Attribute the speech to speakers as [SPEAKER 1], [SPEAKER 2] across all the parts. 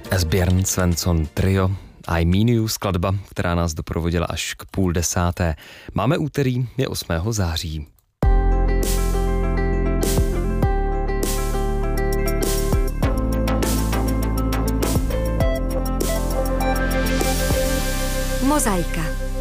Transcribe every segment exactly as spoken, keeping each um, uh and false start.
[SPEAKER 1] Esbjörn Svensson Trio, I Mean You, skladba, která nás doprovodila až k půl desáté. Máme úterý, je osmého září.
[SPEAKER 2] Mozaika.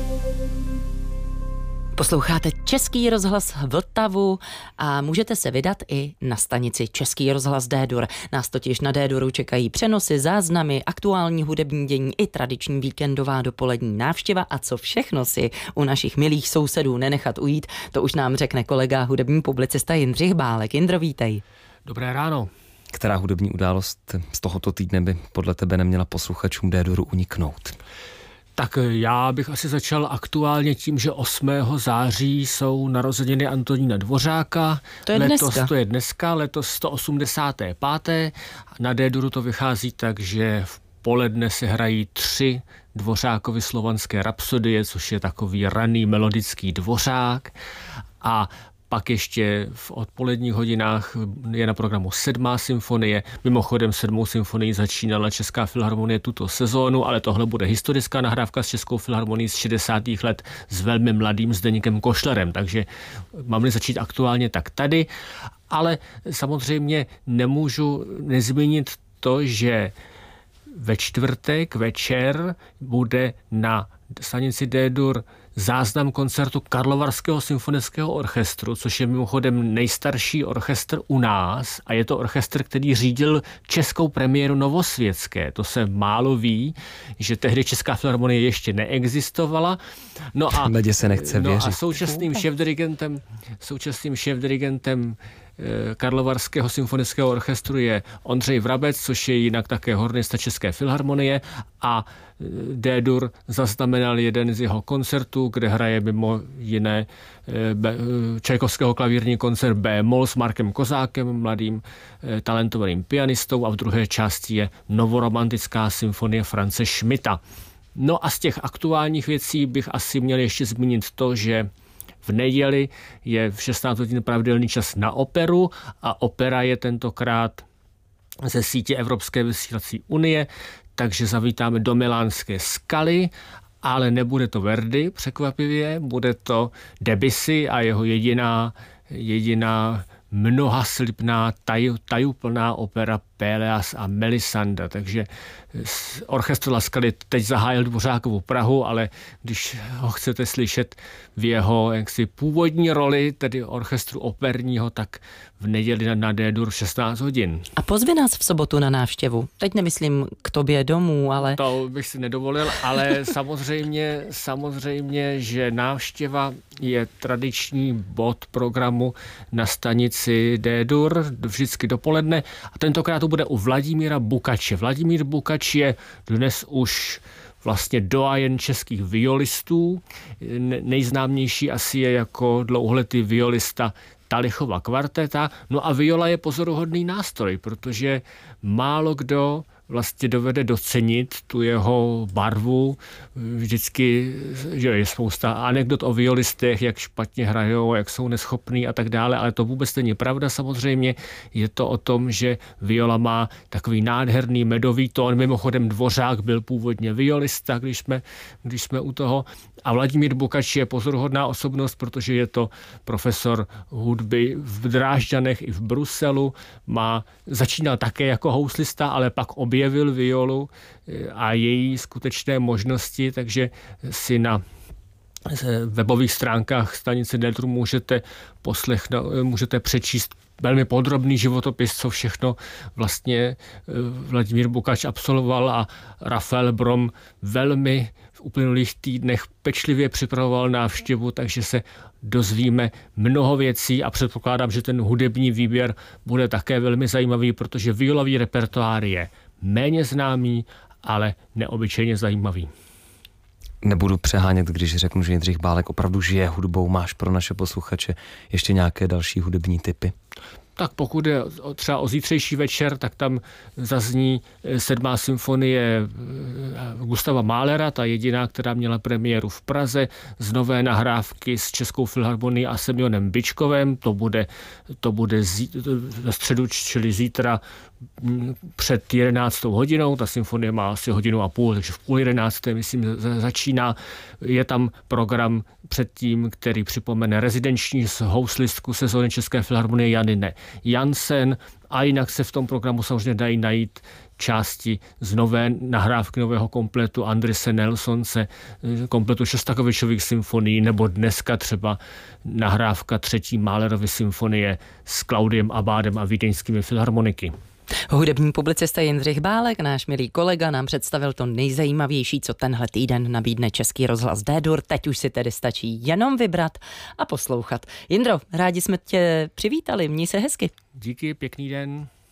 [SPEAKER 3] Posloucháte Český rozhlas Vltavu a můžete se vydat i na stanici Český rozhlas D-dur. Nás totiž na D-duru čekají přenosy, záznamy, aktuální hudební dění i tradiční víkendová dopolední návštěva a co všechno si u našich milých sousedů nenechat ujít, to už nám řekne kolega hudební publicista Jindřich Bálek. Jindro, vítej.
[SPEAKER 4] Dobré ráno.
[SPEAKER 1] Která hudební událost z tohoto týdne by podle tebe neměla posluchačům D-duru uniknout?
[SPEAKER 4] Tak já bych asi začal aktuálně tím, že osmého září jsou narozeniny Antonína Dvořáka.
[SPEAKER 3] To je
[SPEAKER 4] letos,
[SPEAKER 3] dneska.
[SPEAKER 4] To je dneska, letos sto osmdesáté páté Na D-duru to vychází tak, že v poledne se hrají tři Dvořákovy slovanské rapsodie, což je takový raný melodický Dvořák. A pak ještě v odpoledních hodinách je na programu sedmá symfonie. Mimochodem sedmou symfonii začínala Česká filharmonie tuto sezónu, ale tohle bude historická nahrávka s Českou filharmonií z šedesátých let s velmi mladým Zdeňkem Košlerem. Takže mám-li začít aktuálně, tak tady. Ale samozřejmě nemůžu nezmínit to, že ve čtvrtek večer bude na stanici D-dur záznam koncertu Karlovarského symfonického orchestru, což je mimochodem nejstarší orchestr u nás a je to orchestr, který řídil českou premiéru Novosvětské. To se málo ví, že tehdy Česká filharmonie ještě neexistovala. No a,
[SPEAKER 1] Medě se nechce
[SPEAKER 4] no
[SPEAKER 1] věřit.
[SPEAKER 4] a současným šéfdirigentem, současným šéfdirigentem Karlovarského symfonického orchestru je Ondřej Vrabec, což je jinak také hornista České filharmonie a D-dur zaznamenal jeden z jeho koncertů, kde hraje mimo jiné Čajkovského klavírní koncert B-moll s Markem Kozákem, mladým talentovaným pianistou, a v druhé části je novoromantická symfonie France Schmidta. No a z těch aktuálních věcí bych asi měl ještě zmínit to, že v neděli je v šestnáct hodin pravidelný čas na operu a opera je tentokrát ze sítě Evropské vysílací unie, takže zavítáme do milánské Skaly, ale nebude to Verdi, překvapivě, bude to Debussy a jeho jediná, jediná mnohaslibná, taj, tajuplná opera Péleas a Melisanda. Takže orchestr La Scala teď zahájil Dvořákovu Prahu, ale když ho chcete slyšet v jeho jaksi původní roli, tedy orchestru operního, tak v neděli na D-dur šestnáct hodin.
[SPEAKER 3] A pozvi nás v sobotu na návštěvu. Teď nemyslím k tobě domů, ale...
[SPEAKER 4] To bych si nedovolil, ale samozřejmě, samozřejmě, že návštěva je tradiční bod programu na stanici D-dur vždycky dopoledne a tentokrát to bude u Vladimíra Bukače. Vladimír Bukač je dnes už vlastně doajen českých violistů. Nejznámější asi je jako dlouholetý violista Talichova kvarteta. No a viola je pozoruhodný nástroj, protože málo kdo vlastně dovede docenit tu jeho barvu. Vždycky, že je spousta anekdot o violistech, jak špatně hrajou, jak jsou neschopní a tak dále, ale to vůbec není pravda samozřejmě. Je to o tom, že viola má takový nádherný medový tón. Mimochodem Dvořák byl původně violista, když jsme, když jsme u toho. A Vladimír Bukač je pozoruhodná osobnost, protože je to profesor hudby v Drážďanech i v Bruselu. Má, začínal také jako houslista, ale pak objevil violu a její skutečné možnosti, takže si na webových stránkách stanice D-dur můžete poslechnout, můžete přečíst velmi podrobný životopis, co všechno vlastně Vladimír Bukač absolvoval a Rafael Brom velmi v uplynulých týdnech pečlivě připravoval návštěvu, takže se dozvíme mnoho věcí a předpokládám, že ten hudební výběr bude také velmi zajímavý, protože violový repertoár je méně známý, ale neobyčejně zajímavý.
[SPEAKER 1] Nebudu přehánět, když řeknu, že Jindřich Bálek opravdu žije hudbou. Máš pro naše posluchače ještě nějaké další hudební tipy?
[SPEAKER 4] Tak pokud je třeba o zítřejší večer, tak tam zazní sedmá symfonie Gustava Mahlera, ta jediná, která měla premiéru v Praze, z nové nahrávky s Českou filharmonií a Semionem Byčkovem. To bude, to bude zí, ve středu, čili zítra před jedenáctou hodinou. Ta symfonie má asi hodinu a půl, takže v půl jedenácté, myslím, začíná. Je tam program předtím, který připomene rezidenční houslistku sezóny České filharmonie Janine Jansen, a jinak se v tom programu samozřejmě dají najít části z nové nahrávky nového kompletu Andrise Nelsonce, kompletu Šostakovičových symfonií, nebo dneska třeba nahrávka třetí Mahlerovy symfonie s Klaudiem Abádem a vídeňskými filharmoniky.
[SPEAKER 3] Hudební publicista Jindřich Bálek, náš milý kolega, nám představil to nejzajímavější, co tenhle týden nabídne Český rozhlas D-dur. Teď už si tedy stačí jenom vybrat a poslouchat. Jindro, rádi jsme tě přivítali, měj se hezky.
[SPEAKER 4] Díky, pěkný den.